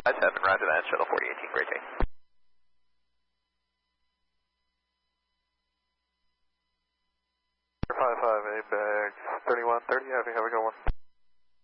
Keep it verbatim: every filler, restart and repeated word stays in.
five seven, roger that, shuttle forty eighteen, great day. five five, A bag thirty-one thirty, Heavy, have a good one.